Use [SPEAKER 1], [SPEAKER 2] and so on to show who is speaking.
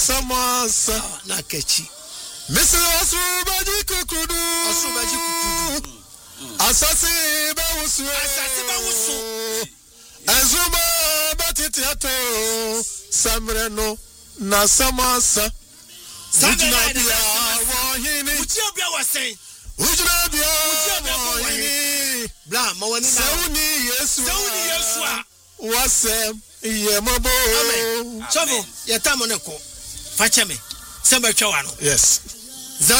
[SPEAKER 1] Samasa
[SPEAKER 2] na kechi
[SPEAKER 1] Mr. Asubaji kukudu Asasi bawusu Azuma batitiato Samreno na Samasa Ujinabia wahini
[SPEAKER 2] Ujinabia wasay
[SPEAKER 1] Ujinabia wahini
[SPEAKER 2] Bla mawani na
[SPEAKER 1] Sauni Yesu Wasem Yemabo
[SPEAKER 2] Amen Chavo yatamoneko Facheme Samba chawano
[SPEAKER 1] Yes